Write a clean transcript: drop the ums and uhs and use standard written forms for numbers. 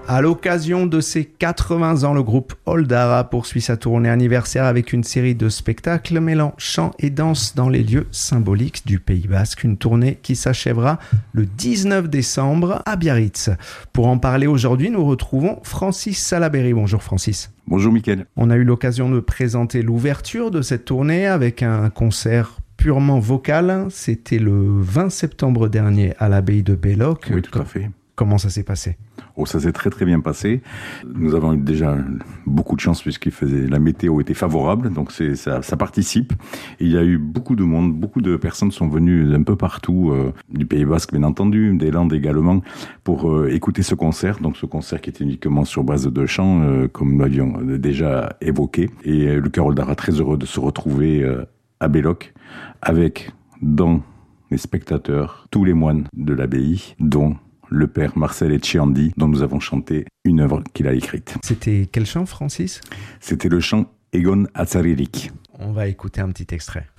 À l'occasion de ses 80 ans, le groupe Oldara poursuit sa tournée anniversaire avec une série de spectacles mêlant chant et danse dans les lieux symboliques du Pays Basque. Une tournée qui s'achèvera le 19 décembre à Biarritz. Pour en parler aujourd'hui, nous retrouvons Francis Salaberry. Bonjour Francis. Bonjour Mickaël. On a eu l'occasion de présenter l'ouverture de cette tournée avec un concert purement vocal. C'était le 20 septembre dernier à l'abbaye de Belloc. Oui, tout à fait. Comment ça s'est passé ? Ça s'est très très bien passé. Nous avons eu déjà beaucoup de chance la météo était favorable, donc ça participe. Et il y a eu beaucoup de monde, beaucoup de personnes sont venues d'un peu partout, du Pays Basque bien entendu, des Landes également, pour écouter ce concert. Donc ce concert qui était uniquement sur base de chant, comme nous l'avions déjà évoqué. Et le chœur Oldara très heureux de se retrouver à Belloc, avec dans les spectateurs tous les moines de l'abbaye, dont le père Marcel Etcheandi, dont nous avons chanté une œuvre qu'il a écrite. C'était quel chant, Francis ? C'était le chant Egon Atzaririk. On va écouter un petit extrait.